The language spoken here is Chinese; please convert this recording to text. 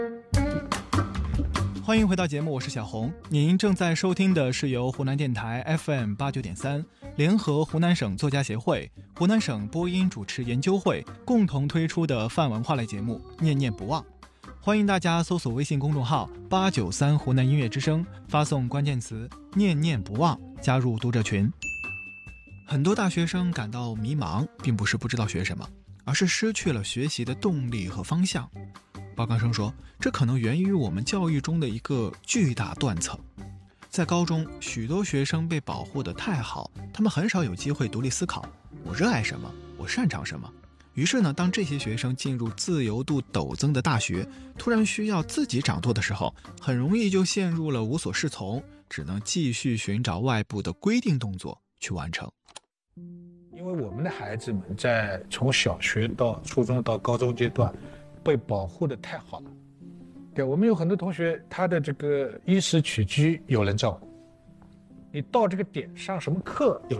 欢迎回到节目，我是小红。您正在收听的是由湖南电台 FM89.3 联合湖南省作家协会、湖南省播音主持研究会共同推出的泛文化类节目《念念不忘》。欢迎大家搜索微信公众号893湖南音乐之声，发送关键词念念不忘加入读者群。很多大学生感到迷茫，并不是不知道学什么，而是失去了学习的动力和方向。包刚生说，这可能源于我们教育中的一个巨大断层。在高中，许多学生被保护得太好，他们很少有机会独立思考，我热爱什么，我擅长什么。于是呢，当这些学生进入自由度陡增的大学，突然需要自己掌舵的时候，很容易就陷入了无所适从，只能继续寻找外部的规定动作去完成。 因为我们的孩子们在从小学到初中到高中阶段被保护得太好了，对，我们有很多同学他的这个衣食起居有人照顾，你到这个点上什么课有